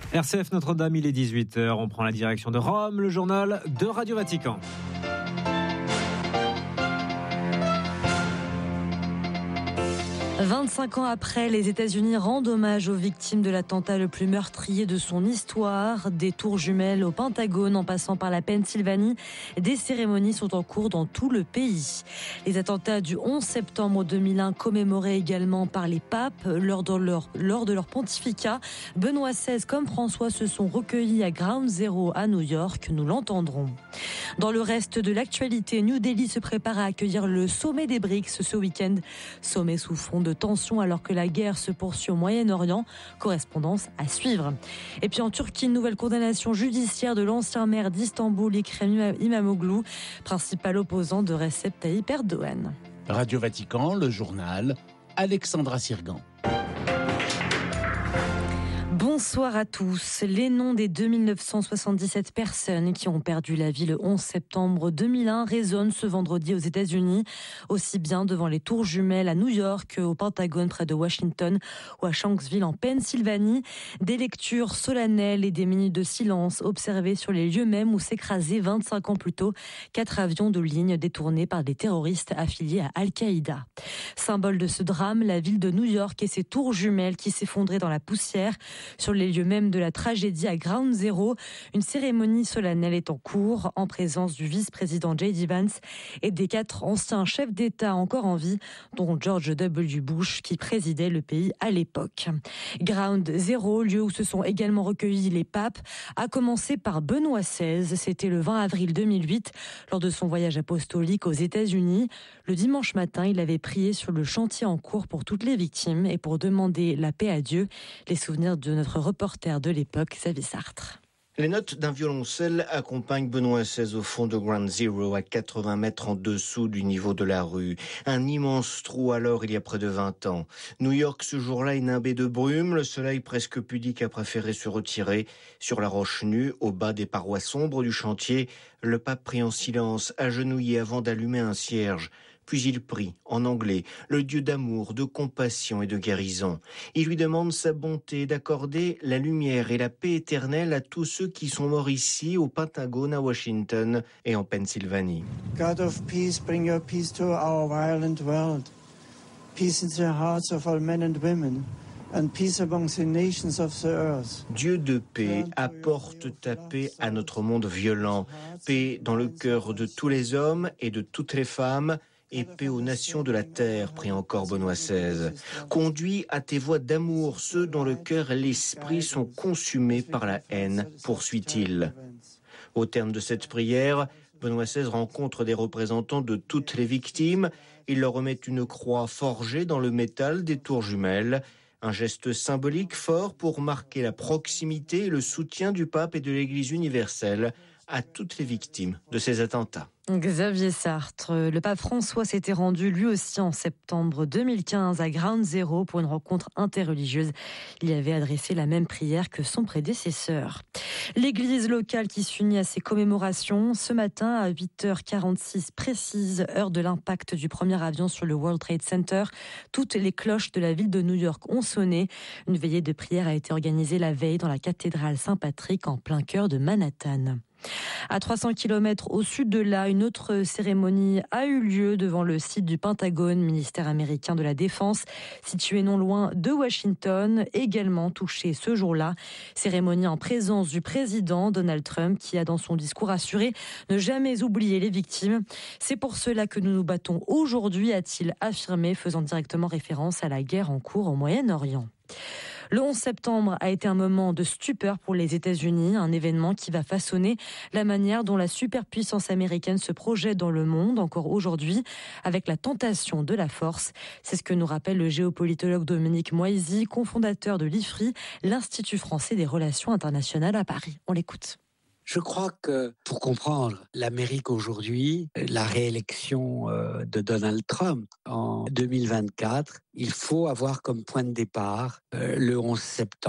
RCF Notre-Dame, il est 18h, on prend la direction de Rome, le journal de Radio Vatican. « 25 ans après, les États-Unis rendent hommage aux victimes de l'attentat le plus meurtrier de son histoire. Des tours jumelles au Pentagone en passant par la Pennsylvanie. Des cérémonies sont en cours dans tout le pays. Les attentats du 11 septembre 2001 commémorés également par les papes lors de leur pontificat. Benoît XVI comme François se sont recueillis à Ground Zero à New York. Nous l'entendrons. Dans le reste de l'actualité, New Delhi se prépare à accueillir le sommet des BRICS ce week-end. Sommet sous fond de tension alors que la guerre se poursuit au Moyen-Orient. Correspondance à suivre. Et puis en Turquie, une nouvelle condamnation judiciaire de l'ancien maire d'Istanbul, Ekrem İmamoğlu, principal opposant de Recep Tayyip Erdogan. Radio Vatican, le journal, Alexandra Sirgan. Bonsoir à tous. Les noms des 2977 personnes qui ont perdu la vie le 11 septembre 2001 résonnent ce vendredi aux États-Unis, aussi bien devant les tours jumelles à New York, au Pentagone près de Washington ou à Shanksville en Pennsylvanie. Des lectures solennelles et des minutes de silence observées sur les lieux mêmes où s'écrasaient 25 ans plus tôt 4 avions de ligne détournés par des terroristes affiliés à Al-Qaïda. Symbole de ce drame, la ville de New York et ses tours jumelles qui s'effondraient dans la poussière. Sur les lieux mêmes de la tragédie à Ground Zero, une cérémonie solennelle est en cours en présence du vice-président J.D. Vance et des 4 anciens chefs d'État encore en vie, dont George W. Bush qui présidait le pays à l'époque. Ground Zero, lieu où se sont également recueillis les papes, a commencé par Benoît XVI. C'était le 20 avril 2008, lors de son voyage apostolique aux États-Unis. Le dimanche matin, il avait prié sur le chantier en cours pour toutes les victimes et pour demander la paix à Dieu. Les souvenirs de notre reporter de l'époque, Xavier Sartre. Les notes d'un violoncelle accompagnent Benoît XVI au fond de Ground Zero, à 80 mètres en dessous du niveau de la rue. Un immense trou alors, il y a près de 20 ans. New York, ce jour-là, est nimbé de brume. Le soleil presque pudique a préféré se retirer. Sur la roche nue, au bas des parois sombres du chantier, le pape prie en silence, agenouillé avant d'allumer un cierge. Puis il prie, en anglais, le Dieu d'amour, de compassion et de guérison. Il lui demande sa bonté d'accorder la lumière et la paix éternelle à tous ceux qui sont morts ici, au Pentagone, à Washington et en Pennsylvanie. God of peace, bring your peace to our violent world. Peace in the hearts of all men and women. And peace amongst the nations of the earth. Dieu de paix, apporte ta paix à notre monde violent. Paix dans le cœur de tous les hommes et de toutes les femmes. Et paix aux nations de la terre, prie encore Benoît XVI. Conduis à tes voies d'amour ceux dont le cœur et l'esprit sont consumés par la haine, poursuit-il. Au terme de cette prière, Benoît XVI rencontre des représentants de toutes les victimes. Il leur remet une croix forgée dans le métal des tours jumelles. Un geste symbolique fort pour marquer la proximité et le soutien du pape et de l'Église universelle à toutes les victimes de ces attentats. Xavier Sartre, le pape François s'était rendu lui aussi en septembre 2015 à Ground Zero pour une rencontre interreligieuse. Il y avait adressé la même prière que son prédécesseur. L'église locale qui s'unit à ces commémorations, ce matin à 8h46 précise, heure de l'impact du premier avion sur le World Trade Center, toutes les cloches de la ville de New York ont sonné. Une veillée de prière a été organisée la veille dans la cathédrale Saint-Patrick en plein cœur de Manhattan. À 300 km au sud de là, une autre cérémonie a eu lieu devant le site du Pentagone, ministère américain de la Défense, situé non loin de Washington, également touché ce jour-là. Cérémonie en présence du président Donald Trump qui a dans son discours assuré ne jamais oublier les victimes. C'est pour cela que nous nous battons aujourd'hui, a-t-il affirmé, faisant directement référence à la guerre en cours au Moyen-Orient. Le 11 septembre a été un moment de stupeur pour les États-Unis, un événement qui va façonner la manière dont la superpuissance américaine se projette dans le monde encore aujourd'hui avec la tentation de la force. C'est ce que nous rappelle le géopolitologue Dominique Moisy, cofondateur de l'IFRI, l'Institut français des relations internationales à Paris. On l'écoute. Je crois que pour comprendre l'Amérique aujourd'hui, la réélection de Donald Trump en 2024, il faut avoir comme point de départ le 11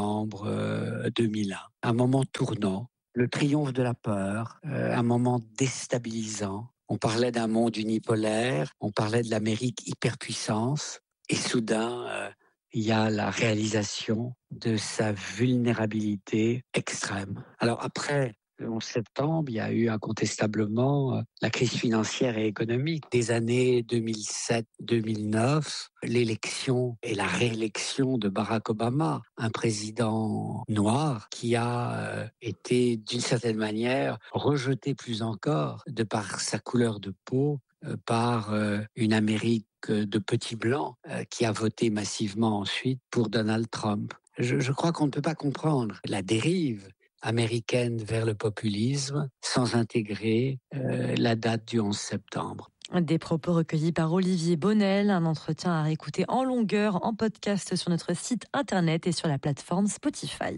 septembre 2001. Un moment tournant, le triomphe de la peur, un moment déstabilisant. On parlait d'un monde unipolaire, on parlait de l'Amérique hyperpuissance, et soudain, il y a la réalisation de sa vulnérabilité extrême. Alors après le 11 septembre, il y a eu incontestablement la crise financière et économique des années 2007-2009, l'élection et la réélection de Barack Obama, un président noir qui a été d'une certaine manière rejeté plus encore de par sa couleur de peau, par une Amérique de petits blancs qui a voté massivement ensuite pour Donald Trump. Je crois qu'on ne peut pas comprendre la dérive américaine vers le populisme sans intégrer la date du 11 septembre. Des propos recueillis par Olivier Bonnel, un entretien à réécouter en longueur en podcast sur notre site internet et sur la plateforme Spotify.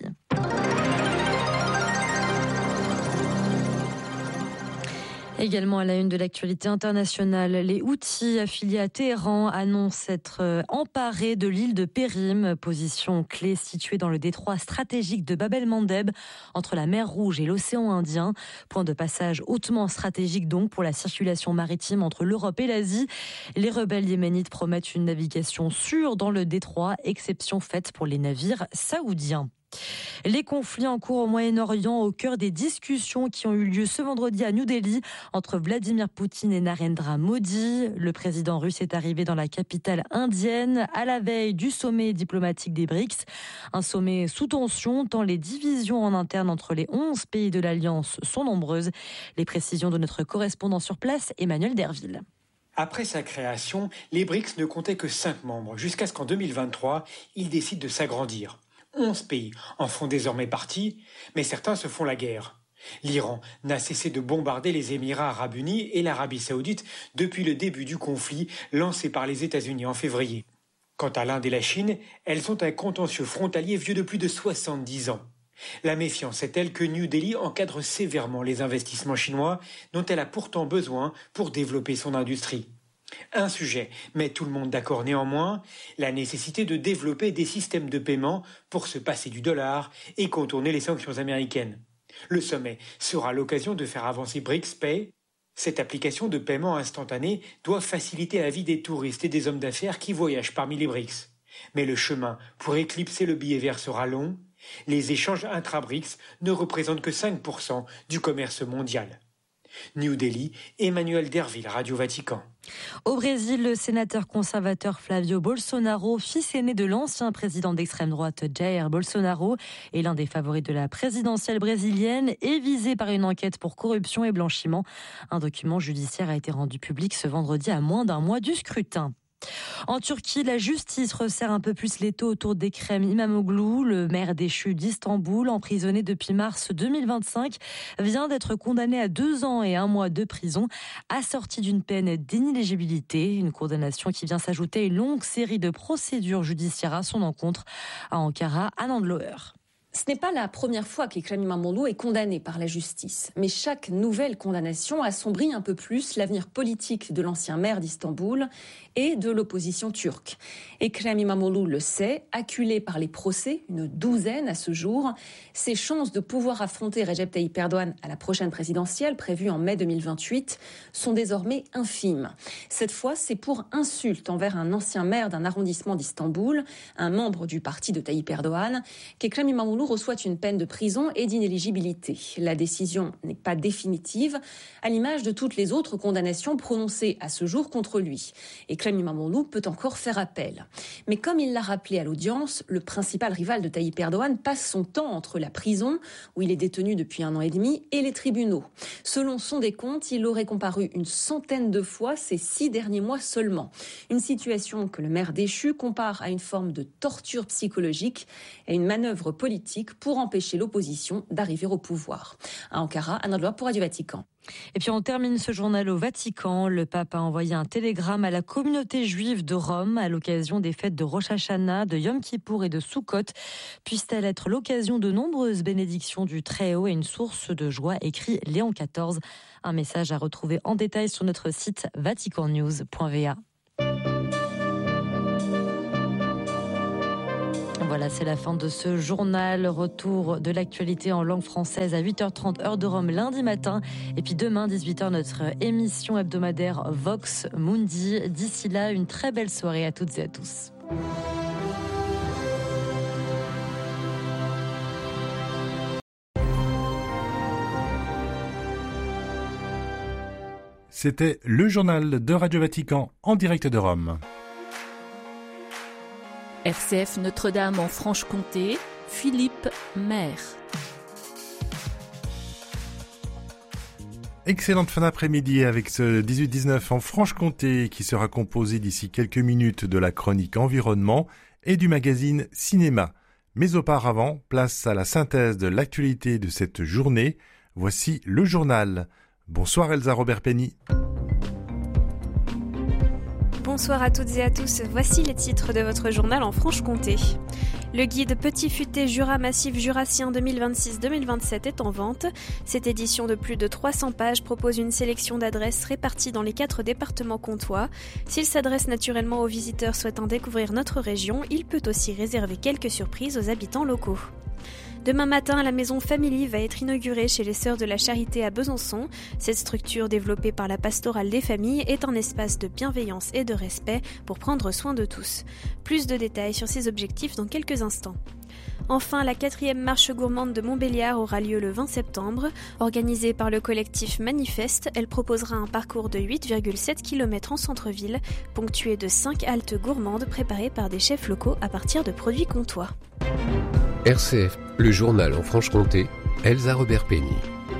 Également à la une de l'actualité internationale, les Houthis affiliés à Téhéran annoncent s'être emparés de l'île de Périm, position clé située dans le détroit stratégique de Bab el-Mandeb, entre la mer Rouge et l'océan Indien. Point de passage hautement stratégique donc pour la circulation maritime entre l'Europe et l'Asie. Les rebelles yéménites promettent une navigation sûre dans le détroit, exception faite pour les navires saoudiens. Les conflits en cours au Moyen-Orient au cœur des discussions qui ont eu lieu ce vendredi à New Delhi entre Vladimir Poutine et Narendra Modi. Le président russe est arrivé dans la capitale indienne à la veille du sommet diplomatique des BRICS. Un sommet sous tension tant les divisions en interne entre les 11 pays de l'Alliance sont nombreuses. Les précisions de notre correspondant sur place, Emmanuel Derville. Après sa création, les BRICS ne comptaient que 5 membres jusqu'à ce qu'en 2023, ils décident de s'agrandir. 11 pays en font désormais partie, mais certains se font la guerre. L'Iran n'a cessé de bombarder les Émirats arabes unis et l'Arabie saoudite depuis le début du conflit lancé par les États-Unis en février. Quant à l'Inde et la Chine, elles ont un contentieux frontalier vieux de plus de 70 ans. La méfiance est telle que New Delhi encadre sévèrement les investissements chinois dont elle a pourtant besoin pour développer son industrie. Un sujet met tout le monde d'accord néanmoins, la nécessité de développer des systèmes de paiement pour se passer du dollar et contourner les sanctions américaines. Le sommet sera l'occasion de faire avancer BRICS Pay. Cette application de paiement instantané doit faciliter la vie des touristes et des hommes d'affaires qui voyagent parmi les BRICS. Mais le chemin pour éclipser le billet vert sera long. Les échanges intra-BRICS ne représentent que 5% du commerce mondial. New Delhi, Emmanuel Derville, Radio Vatican. Au Brésil, le sénateur conservateur Flavio Bolsonaro, fils aîné de l'ancien président d'extrême droite Jair Bolsonaro et l'un des favoris de la présidentielle brésilienne, est visé par une enquête pour corruption et blanchiment. Un document judiciaire a été rendu public ce vendredi à moins d'un mois du scrutin. En Turquie, la justice resserre un peu plus l'étau autour d'Ekrem İmamoğlu, le maire déchu d'Istanbul, emprisonné depuis mars 2025, vient d'être condamné à 2 ans et 1 mois de prison, assorti d'une peine d'inéligibilité, une condamnation qui vient s'ajouter à une longue série de procédures judiciaires à son encontre. À Ankara, Anand Loher. Ce n'est pas la première fois qu'Ekrem İmamoğlu est condamné par la justice. Mais chaque nouvelle condamnation assombrit un peu plus l'avenir politique de l'ancien maire d'Istanbul et de l'opposition turque. Ekrem İmamoğlu le sait, acculé par les procès, une 12aine à ce jour, ses chances de pouvoir affronter Recep Tayyip Erdogan à la prochaine présidentielle, prévue en mai 2028, sont désormais infimes. Cette fois, c'est pour insulte envers un ancien maire d'un arrondissement d'Istanbul, un membre du parti de Tayyip Erdogan, qu'Ekrem İmamoğlu reçoit une peine de prison et d'inéligibilité. La décision n'est pas définitive, à l'image de toutes les autres condamnations prononcées à ce jour contre lui. Ekrem İmamoğlu peut encore faire appel. Mais comme il l'a rappelé à l'audience, le principal rival de Tayyip Erdogan passe son temps entre la prison, où il est détenu depuis 1 an et demi, et les tribunaux. Selon son décompte, il aurait comparu une centaine de fois ces 6 derniers mois seulement. Une situation que le maire déchu compare à une forme de torture psychologique et une manœuvre politique pour empêcher l'opposition d'arriver au pouvoir. À Ankara, Anand Loher pour Radio Vatican. Et puis on termine ce journal au Vatican. Le pape a envoyé un télégramme à la communauté juive de Rome à l'occasion des fêtes de Rosh Hashanah, de Yom Kippour et de Sukkot. Puisse-t-elle être l'occasion de nombreuses bénédictions du Très-Haut et une source de joie, écrit Léon XIV. Un message à retrouver en détail sur notre site vaticannews.va. Voilà, c'est la fin de ce journal. Retour de l'actualité en langue française à 8h30 heure de Rome lundi matin. Et puis demain, 18h, notre émission hebdomadaire Vox Mundi. D'ici là, une très belle soirée à toutes et à tous. C'était le journal de Radio Vatican en direct de Rome. RCF Notre-Dame en Franche-Comté, Philippe Maire. Excellente fin d'après-midi avec ce 18-19 en Franche-Comté qui sera composé d'ici quelques minutes de la chronique environnement et du magazine cinéma. Mais auparavant, place à la synthèse de l'actualité de cette journée. Voici le journal. Bonsoir Elsa Robert-Penny. Bonsoir à toutes et à tous, voici les titres de votre journal en Franche-Comté. Le guide Petit Futé Jura Massif Jurassien 2026-2027 est en vente. Cette édition de plus de 300 pages propose une sélection d'adresses réparties dans les 4 départements comtois. S'il s'adresse naturellement aux visiteurs souhaitant découvrir notre région, il peut aussi réserver quelques surprises aux habitants locaux. Demain matin, la maison Family va être inaugurée chez les Sœurs de la Charité à Besançon. Cette structure développée par la Pastorale des Familles est un espace de bienveillance et de respect pour prendre soin de tous. Plus de détails sur ces objectifs dans quelques instants. Enfin, la 4e marche gourmande de Montbéliard aura lieu le 20 septembre. Organisée par le collectif Manifeste, elle proposera un parcours de 8,7 km en centre-ville, ponctué de 5 haltes gourmandes préparées par des chefs locaux à partir de produits comtois. RCF, le journal en Franche-Comté, Elsa Robert-Penny.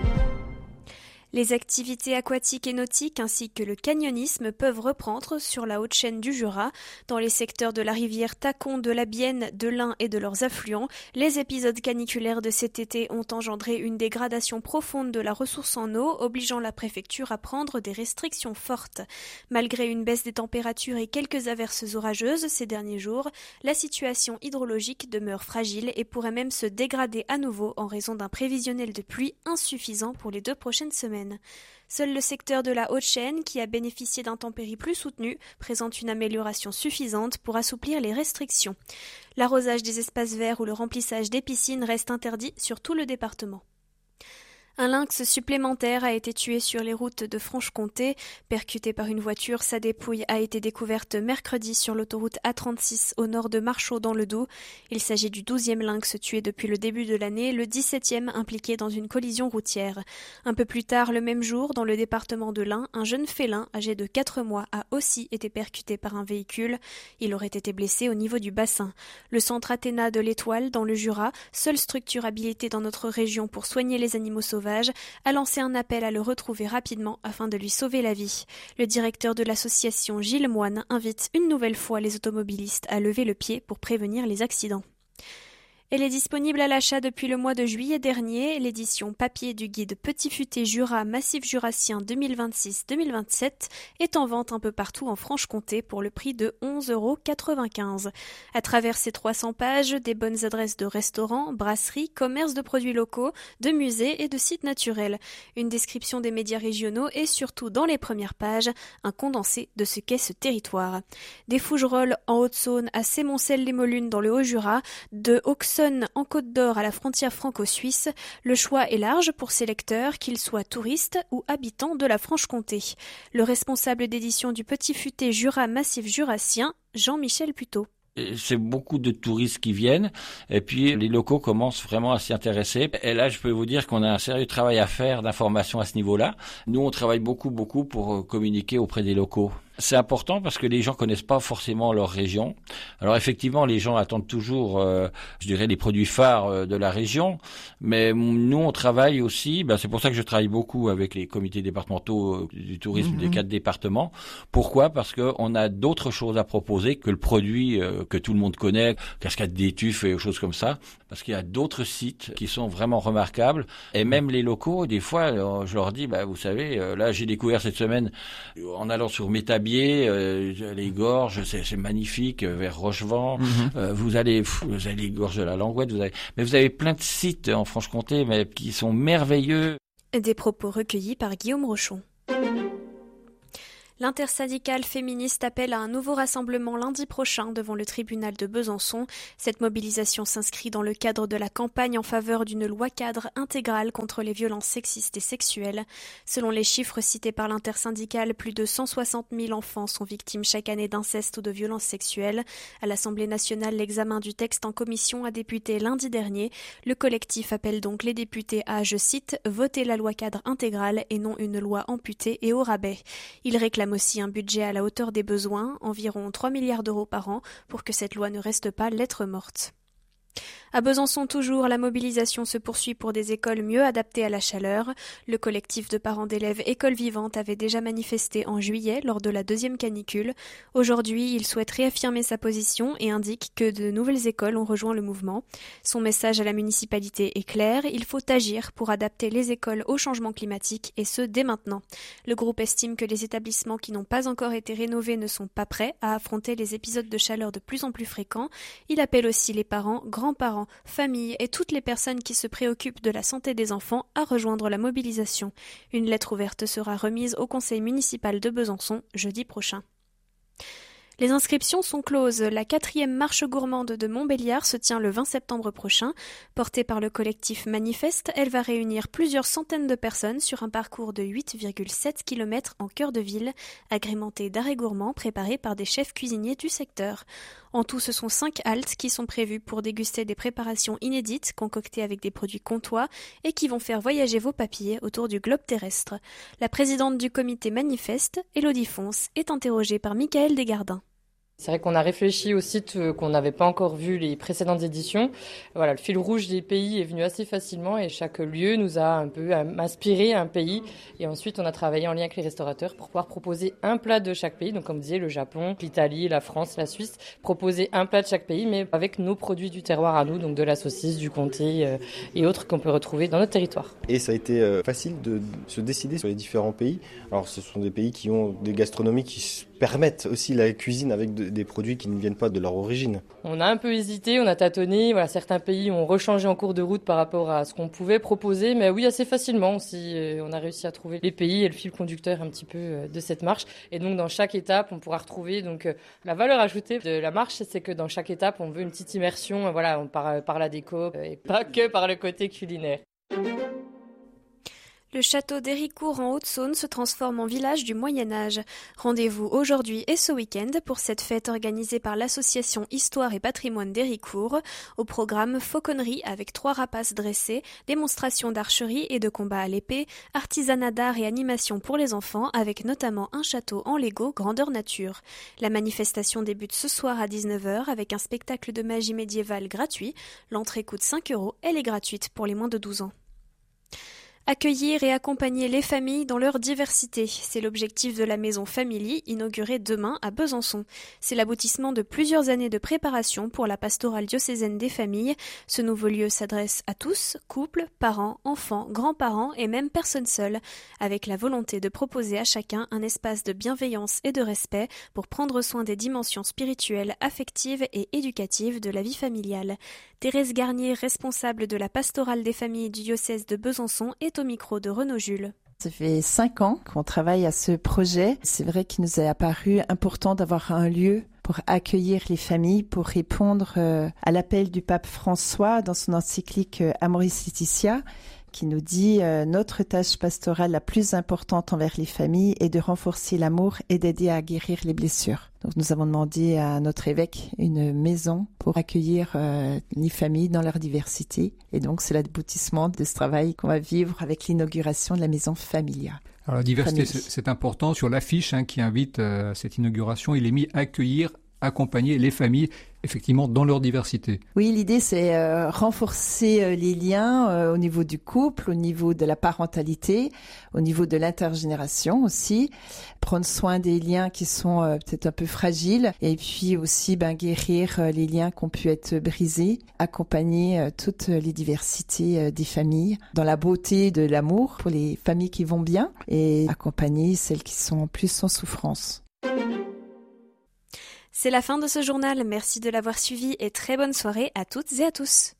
Les activités aquatiques et nautiques ainsi que le canyonisme peuvent reprendre sur la haute chaîne du Jura. Dans les secteurs de la rivière Tacon, de la Bienne, de l'Ain et de leurs affluents, les épisodes caniculaires de cet été ont engendré une dégradation profonde de la ressource en eau, obligeant la préfecture à prendre des restrictions fortes. Malgré une baisse des températures et quelques averses orageuses ces derniers jours, la situation hydrologique demeure fragile et pourrait même se dégrader à nouveau en raison d'un prévisionnel de pluie insuffisant pour les 2 prochaines semaines. Seul le secteur de la Haute-Chaîne, qui a bénéficié d'intempéries plus soutenues, présente une amélioration suffisante pour assouplir les restrictions. L'arrosage des espaces verts ou le remplissage des piscines reste interdit sur tout le département. Un lynx supplémentaire a été tué sur les routes de Franche-Comté. Percuté par une voiture, sa dépouille a été découverte mercredi sur l'autoroute A36 au nord de Marchaux dans le Doubs. Il s'agit du 12e lynx tué depuis le début de l'année, le 17e impliqué dans une collision routière. Un peu plus tard, le même jour, dans le département de l'Ain, un jeune félin âgé de 4 mois a aussi été percuté par un véhicule. Il aurait été blessé au niveau du bassin. Le centre Athéna de l'Étoile, dans le Jura, seule structure habilitée dans notre région pour soigner les animaux sauvages, a lancé un appel à le retrouver rapidement afin de lui sauver la vie. Le directeur de l'association Gilles Moine invite une nouvelle fois les automobilistes à lever le pied pour prévenir les accidents. Elle est disponible à l'achat depuis le mois de juillet dernier. L'édition papier du guide Petit Futé Jura Massif Jurassien 2026-2027 est en vente un peu partout en Franche-Comté pour le prix de 11,95 €. À travers ces 300 pages, des bonnes adresses de restaurants, brasseries, commerces de produits locaux, de musées et de sites naturels. Une description des médias régionaux et surtout dans les premières pages, un condensé de ce qu'est ce territoire. Des Fougerolles en Haute-Saône à Sémoncel-les-Molunes dans le Haut-Jura, de Auxonne en Côte d'Or à la frontière franco-suisse, le choix est large pour ses lecteurs, qu'ils soient touristes ou habitants de la Franche-Comté. Le responsable d'édition du Petit Futé Jura Massif Jurassien, Jean-Michel Puteau. C'est beaucoup de touristes qui viennent et puis les locaux commencent vraiment à s'y intéresser. Et là, je peux vous dire qu'on a un sérieux travail à faire d'information à ce niveau-là. Nous, on travaille beaucoup pour communiquer auprès des locaux. C'est important parce que les gens connaissent pas forcément leur région. Alors effectivement, les gens attendent toujours, je dirais, les produits phares de la région. Mais nous, on travaille aussi. C'est pour ça que je travaille beaucoup avec les comités départementaux du tourisme des 4 départements. Pourquoi ? Parce que on a d'autres choses à proposer que le produit que tout le monde connaît, Cascade des Tuffes et choses comme ça. Parce qu'il y a d'autres sites qui sont vraiment remarquables. Et même les locaux, des fois, je leur dis, vous savez, là, j'ai découvert cette semaine en allant sur Métabier. Les gorges, c'est magnifique, vers Rochevent. Vous allez les gorges de la Langouette. Vous avez plein de sites en Franche-Comté, mais qui sont merveilleux. Des propos recueillis par Guillaume Rochon. L'intersyndicale féministe appelle à un nouveau rassemblement lundi prochain devant le tribunal de Besançon. Cette mobilisation s'inscrit dans le cadre de la campagne en faveur d'une loi cadre intégrale contre les violences sexistes et sexuelles. Selon les chiffres cités par l'intersyndicale, plus de 160 000 enfants sont victimes chaque année d'inceste ou de violences sexuelles. À l'Assemblée nationale, l'examen du texte en commission a débuté lundi dernier. Le collectif appelle donc les députés à, je cite, « voter la loi cadre intégrale et non une loi amputée et au rabais ». Il réclame aussi un budget à la hauteur des besoins, environ 3 milliards d'euros par an, pour que cette loi ne reste pas lettre morte. À Besançon toujours, la mobilisation se poursuit pour des écoles mieux adaptées à la chaleur. Le collectif de parents d'élèves École Vivante avait déjà manifesté en juillet lors de la 2e canicule. Aujourd'hui, il souhaite réaffirmer sa position et indique que de nouvelles écoles ont rejoint le mouvement. Son message à la municipalité est clair, il faut agir pour adapter les écoles au changement climatique et ce dès maintenant. Le groupe estime que les établissements qui n'ont pas encore été rénovés ne sont pas prêts à affronter les épisodes de chaleur de plus en plus fréquents. Il appelle aussi les parents, grands-parents, familles et toutes les personnes qui se préoccupent de la santé des enfants à rejoindre la mobilisation. Une lettre ouverte sera remise au conseil municipal de Besançon jeudi prochain. Les inscriptions sont closes. La 4e marche gourmande de Montbéliard se tient le 20 septembre prochain. Portée par le collectif Manifeste, elle va réunir plusieurs centaines de personnes sur un parcours de 8,7 km en cœur de ville, agrémenté d'arrêts gourmands préparés par des chefs cuisiniers du secteur. En tout, ce sont 5 haltes qui sont prévues pour déguster des préparations inédites concoctées avec des produits comtois et qui vont faire voyager vos papilles autour du globe terrestre. La présidente du comité Manifeste, Élodie Fonce, est interrogée par Michael Desgardins. C'est vrai qu'on a réfléchi aux sites qu'on n'avait pas encore vu les précédentes éditions. Voilà, le fil rouge des pays est venu assez facilement et chaque lieu nous a un peu inspiré un pays. Et ensuite, on a travaillé en lien avec les restaurateurs pour pouvoir proposer un plat de chaque pays. Donc, comme vous disiez, le Japon, l'Italie, la France, la Suisse, proposer un plat de chaque pays, mais avec nos produits du terroir à nous, donc de la saucisse, du comté et autres qu'on peut retrouver dans notre territoire. Et ça a été facile de se décider sur les différents pays. Alors, ce sont des pays qui ont des gastronomies qui permettent aussi la cuisine avec des produits qui ne viennent pas de leur origine. On a un peu hésité, on a tâtonné. Voilà, certains pays ont rechangé en cours de route par rapport à ce qu'on pouvait proposer, mais oui, assez facilement aussi. On a réussi à trouver les pays et le fil conducteur un petit peu de cette marche. Et donc, dans chaque étape, on pourra retrouver donc la valeur ajoutée de la marche, c'est que dans chaque étape, on veut une petite immersion. Voilà, par la déco et pas que par le côté culinaire. Le château d'Héricourt en Haute-Saône se transforme en village du Moyen-Âge. Rendez-vous aujourd'hui et ce week-end pour cette fête organisée par l'association Histoire et Patrimoine d'Héricourt. Au programme, fauconnerie avec 3 rapaces dressés, démonstration d'archerie et de combat à l'épée, artisanat d'art et animation pour les enfants avec notamment un château en Lego grandeur nature. La manifestation débute ce soir à 19h avec un spectacle de magie médiévale gratuit. L'entrée coûte 5 €, elle est gratuite pour les moins de 12 ans. Accueillir et accompagner les familles dans leur diversité, c'est l'objectif de la maison Family, inaugurée demain à Besançon. C'est l'aboutissement de plusieurs années de préparation pour la pastorale diocésaine des familles. Ce nouveau lieu s'adresse à tous, couples, parents, enfants, grands-parents et même personnes seules, avec la volonté de proposer à chacun un espace de bienveillance et de respect pour prendre soin des dimensions spirituelles, affectives et éducatives de la vie familiale. Thérèse Garnier, responsable de la pastorale des familles du diocèse de Besançon, est au micro de Renaud Jules. Ça fait 5 ans qu'on travaille à ce projet. C'est vrai qu'il nous est apparu important d'avoir un lieu pour accueillir les familles, pour répondre à l'appel du pape François dans son encyclique Amoris Laetitia, qui nous dit notre tâche pastorale la plus importante envers les familles est de renforcer l'amour et d'aider à guérir les blessures. Donc nous avons demandé à notre évêque une maison pour accueillir les familles dans leur diversité. Et donc c'est l'aboutissement de ce travail qu'on va vivre avec l'inauguration de la maison Familia. Alors la diversité, c'est important. Sur l'affiche qui invite à cette inauguration, il est mis accueillir, accompagner les familles, effectivement, dans leur diversité. Oui, l'idée, c'est renforcer les liens au niveau du couple, au niveau de la parentalité, au niveau de l'intergénération aussi, prendre soin des liens qui sont peut-être un peu fragiles, et puis aussi guérir les liens qui ont pu être brisés, accompagner toutes les diversités des familles, dans la beauté de l'amour pour les familles qui vont bien, et accompagner celles qui sont plus en souffrance. C'est la fin de ce journal, merci de l'avoir suivi et très bonne soirée à toutes et à tous.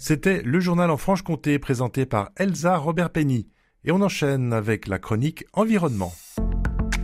C'était le journal en Franche-Comté présenté par Elsa Robert-Penny. Et on enchaîne avec la chronique Environnement.